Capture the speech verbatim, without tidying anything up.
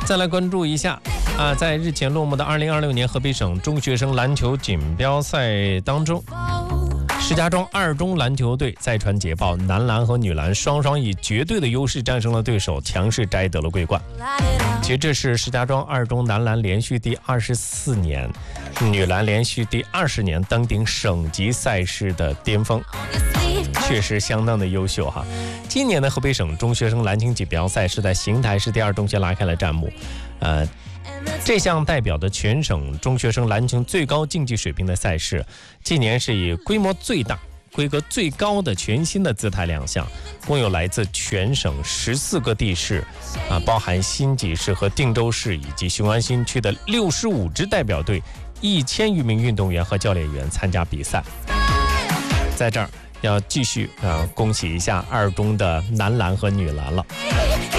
再来关注一下啊，在日前落幕的二零二六年河北省中学生篮球锦标赛当中，石家庄二中篮球队再传捷报，男篮和女篮双双以绝对的优势战胜了对手，强势摘得了桂冠。其实这是石家庄二中男篮连续第二十四年，女篮连续第二十年登顶省级赛事的巅峰，确实相当的优秀哈。今年的河北省中学生篮球锦标赛是在邢台市第二中学拉开了战幕，呃。这项代表的全省中学生篮球最高竞技水平的赛事，今年是以规模最大、规格最高的全新的姿态亮相，共有来自全省十四个地市，啊，包含新集市和定州市以及雄安新区的六十五支代表队，一千余名运动员和教练员参加比赛。在这儿要继续啊，恭喜一下二中的男篮和女篮了。